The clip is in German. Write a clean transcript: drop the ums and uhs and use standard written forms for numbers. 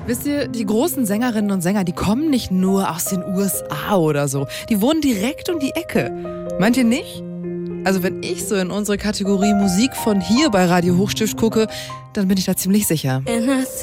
Wisst ihr, die großen Sängerinnen und Sänger, die kommen nicht nur aus den USA oder so. Die wohnen direkt um die Ecke. Meint ihr nicht? Also wenn ich so in unsere Kategorie Musik von hier bei Radio Hochstift gucke, dann bin ich da ziemlich sicher.